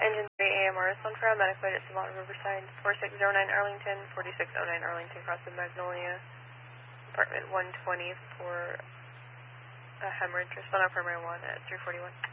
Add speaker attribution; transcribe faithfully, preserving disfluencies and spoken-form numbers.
Speaker 1: Engine three A M R is on trail, medic flight at Savannah Riverside, four six zero nine Arlington, forty-six oh nine Arlington, crossing Magnolia, apartment one twenty for a hemorrhage, respond out for marijuana at three forty-one.